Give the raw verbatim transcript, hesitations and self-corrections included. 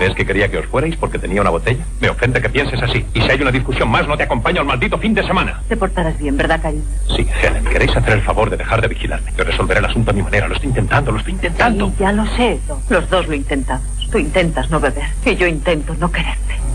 ¿Crees que quería que os fuerais porque tenía una botella? Me ofende que pienses así. Y si hay una discusión más, no te acompaño al maldito fin de semana. Te portarás bien, ¿verdad, cariño? Sí, Helen, ¿queréis hacer el favor de dejar de vigilarme? Yo resolveré el asunto a mi manera. Lo estoy intentando, lo estoy intentando. Sí, ya lo sé. Los dos lo intentamos. Tú intentas no beber y yo intento no quererte.